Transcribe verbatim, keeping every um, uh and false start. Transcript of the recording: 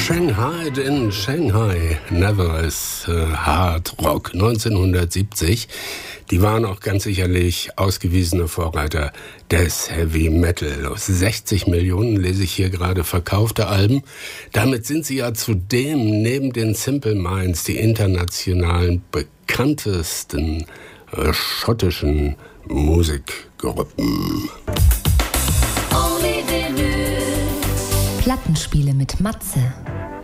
Shanghai in Shanghai, Never is Hard Rock, neunzehnhundertsiebzig. Die waren auch ganz sicherlich ausgewiesene Vorreiter des Heavy Metal. Aus sechzig Millionen lese ich hier gerade verkaufte Alben. Damit sind sie ja zudem neben den Simple Minds die internationalen bekanntesten äh, schottischen Musikgruppen. Plattenspiele mit Matze.